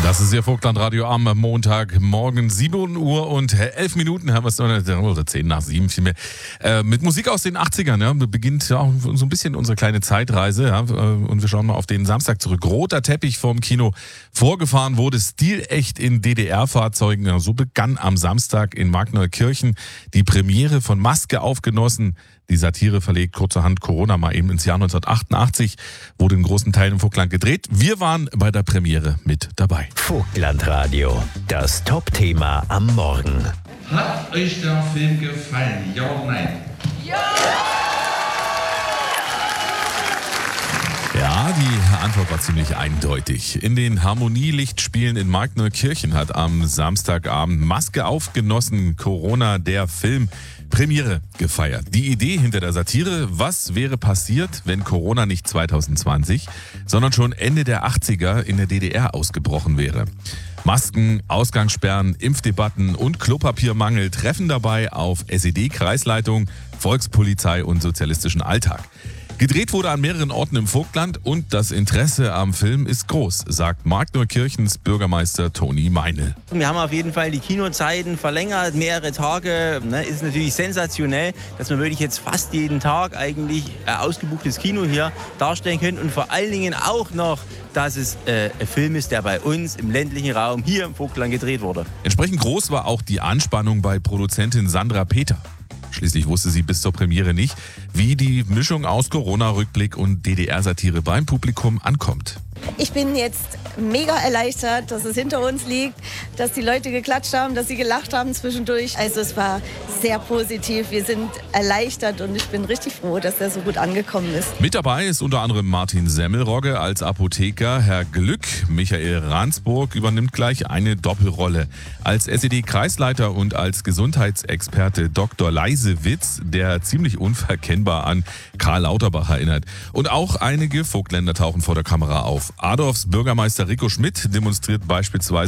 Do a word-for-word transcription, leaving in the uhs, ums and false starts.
Das ist Ihr Vogtlandradio am Montagmorgen, sieben Uhr und elf Minuten, haben wir es noch, oder zehn nach sieben vielmehr. Äh, mit Musik aus den achtzigern, ja, beginnt ja auch so ein bisschen unsere kleine Zeitreise, ja, und wir schauen mal auf den Samstag zurück. Roter Teppich vorm Kino, vorgefahren wurde stilecht in D D R-Fahrzeugen. Ja, so begann am Samstag in Markneukirchen die Premiere von Maske auf Genossen. Die Satire verlegt kurzerhand Corona mal eben ins Jahr neunzehnhundertachtundachtzig, wurde in großen Teilen im Vogtland gedreht. Wir waren bei der Premiere mit dabei. Vogtlandradio, das Top-Thema am Morgen. Hat euch der Film gefallen? Ja oder nein? Ja, die Antwort war ziemlich eindeutig. In den Harmonielichtspielen in Markneukirchen hat am Samstagabend Maske auf Genossen Corona der Film Premiere gefeiert. Die Idee hinter der Satire: Was wäre passiert, wenn Corona nicht zwanzig zwanzig, sondern schon Ende der achtziger in der D D R ausgebrochen wäre? Masken, Ausgangssperren, Impfdebatten und Klopapiermangel treffen dabei auf S E D-Kreisleitung, Volkspolizei und sozialistischen Alltag. Gedreht wurde an mehreren Orten im Vogtland und das Interesse am Film ist groß, sagt Markneukirchens Bürgermeister Toni Meinl. Wir haben auf jeden Fall die Kinozeiten verlängert, mehrere Tage. Ne, ist natürlich sensationell, dass wir wirklich jetzt fast jeden Tag eigentlich ein ausgebuchtes Kino hier darstellen können und vor allen Dingen auch noch, dass es äh, ein Film ist, der bei uns im ländlichen Raum hier im Vogtland gedreht wurde. Entsprechend groß war auch die Anspannung bei Produzentin Sandra Peter. Schließlich wusste sie bis zur Premiere nicht, wie die Mischung aus Corona-Rückblick und D D R-Satire beim Publikum ankommt. Ich bin jetzt mega erleichtert, dass es hinter uns liegt, dass die Leute geklatscht haben, dass sie gelacht haben zwischendurch. Also es war sehr positiv. Wir sind erleichtert und ich bin richtig froh, dass der so gut angekommen ist. Mit dabei ist unter anderem Martin Semmelrogge als Apotheker, Herr Glück. Michael Ransburg übernimmt gleich eine Doppelrolle. Als S E D-Kreisleiter und als Gesundheitsexperte Doktor Leisewitz, der ziemlich unverkennbar an Karl Lauterbach erinnert. Und auch einige Vogtländer tauchen vor der Kamera auf. Adorfs Bürgermeister Rico Schmidt demonstriert beispielsweise